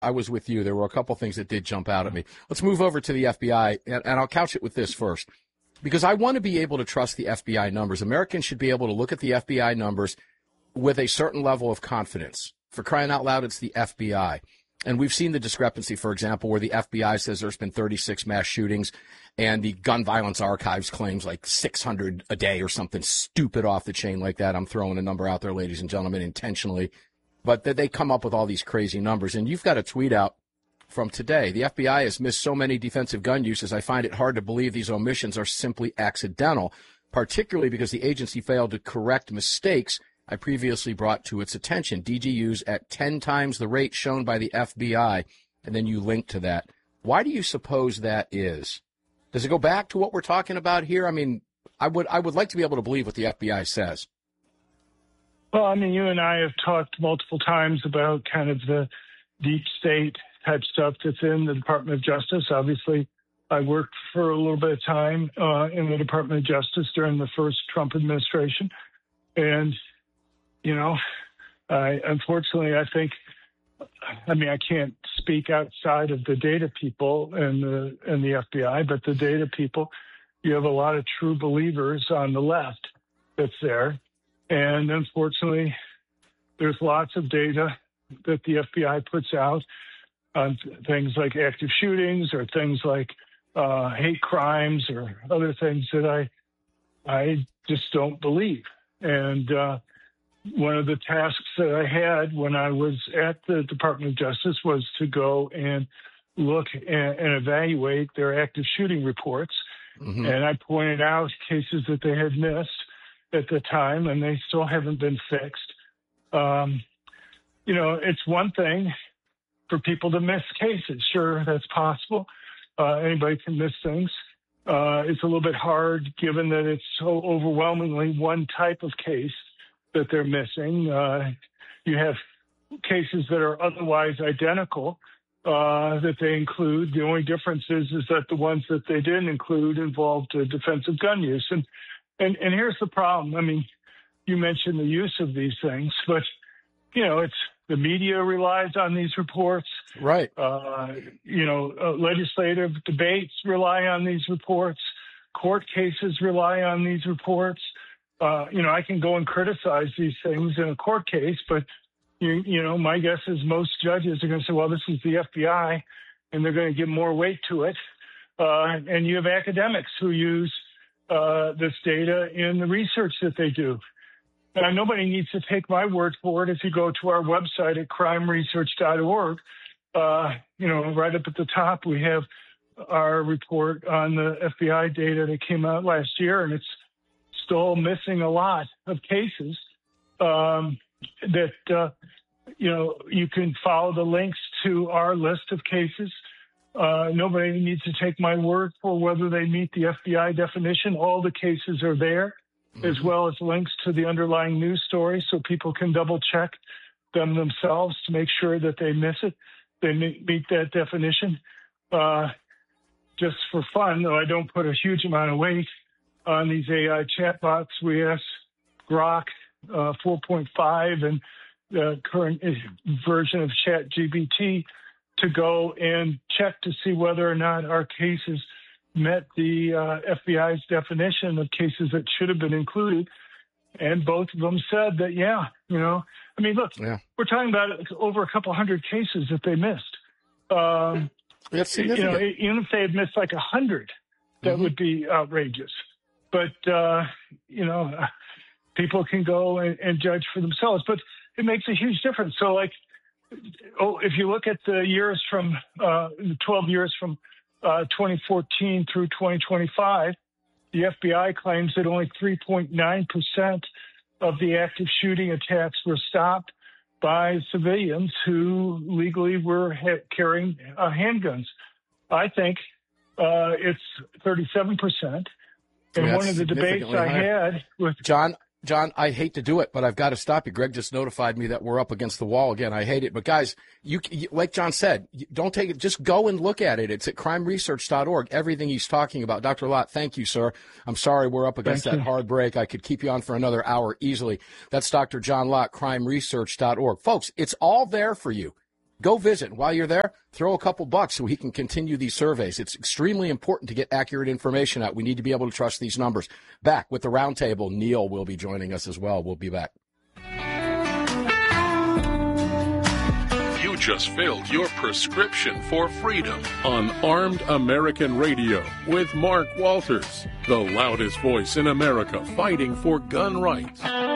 I was with you. There were a couple things that did jump out at me. Let's move over to the FBI, and I'll couch it with this first, because I want to be able to trust the FBI numbers. Americans should be able to look at the FBI numbers with a certain level of confidence. For crying out loud, it's the FBI. And we've seen the discrepancy, for example, where the FBI says there's been 36 mass shootings and the Gun Violence Archives claims like 600 a day or something stupid off the chain like that. I'm throwing a number out there, ladies and gentlemen, intentionally. But they come up with all these crazy numbers. And you've got a tweet out from today. The FBI has missed so many defensive gun uses, I find it hard to believe these omissions are simply accidental, particularly because the agency failed to correct mistakes I previously brought to its attention. DGUs at 10 times the rate shown by the FBI, and then you link to that. Why do you suppose that is? Does it go back to what we're talking about here? I mean, I would like to be able to believe what the FBI says. Well, I mean, you and I have talked multiple times about kind of the deep state type stuff that's in the Department of Justice. Obviously, I worked for a little bit of time in the Department of Justice during the first Trump administration. And, you know, unfortunately, I think, I mean, I can't speak outside of the data people and the FBI, but the data people, you have a lot of true believers on the left that's there. And unfortunately, there's lots of data that the FBI puts out on things like active shootings or things like hate crimes or other things that I just don't believe. And one of the tasks that I had when I was at the Department of Justice was to go and look and evaluate their active shooting reports. Mm-hmm. And I pointed out cases that they had missed at the time, and they still haven't been fixed. You know, it's one thing for people to miss cases. Sure, that's possible. Anybody can miss things. It's a little bit hard given that it's so overwhelmingly one type of case that they're missing. You have cases that are otherwise identical that they include. The only difference is that the ones that they didn't include involved defensive gun use. And here's the problem. I mean, you mentioned the use of these things, but, you know, it's the media relies on these reports. Right. You know, legislative debates rely on these reports. Court cases rely on these reports. You know, I can go and criticize these things in a court case, but, you know, my guess is most judges are going to say, well, this is the FBI, and they're going to give more weight to it. And you have academics who use this data in the research that they do. And nobody needs to take my word for it. If you go to our website at crimeresearch.org, you know, right up at the top, we have our report on the FBI data that came out last year, and it's still missing a lot of cases that, you know, you can follow the links to our list of cases. Nobody needs to take my word for whether they meet the FBI definition. All the cases are there, as well as links to the underlying news stories so people can double check them themselves to make sure that they meet that definition. Just for fun, though I don't put a huge amount of weight on these AI chatbots, we asked Grok 4.5 and the current version of ChatGPT to go and check to see whether or not our cases met the FBI's definition of cases that should have been included. And both of them said that, yeah, you know, I mean, look, we're talking about over a couple hundred cases that they missed. That's significant. You know, even if they had missed like 100, that would be outrageous. But, you know, people can go and judge for themselves. But it makes a huge difference. So, like, if you look at the years from 12 years from 2014 through 2025, the FBI claims that only 3.9% of the active shooting attacks were stopped by civilians who legally were carrying handguns. I think it's 37%. And one of the debates I had with John, I hate to do it, but I've got to stop you. Greg just notified me that we're up against the wall again. I hate it. But, guys, you like John said, don't take it. Just go and look at it. It's at crimeresearch.org, everything he's talking about. Dr. Lott, thank you, sir. I'm sorry we're up against that hard break. I could keep you on for another hour easily. That's Dr. John Lott, crimeresearch.org. Folks, it's all there for you. Go visit. While you're there, throw a couple bucks so he can continue these surveys. It's extremely important to get accurate information out. We need to be able to trust these numbers. Back with the roundtable, Neil will be joining us as well. We'll be back. You just filled your prescription for freedom on Armed American Radio with Mark Walters, the loudest voice in America fighting for gun rights.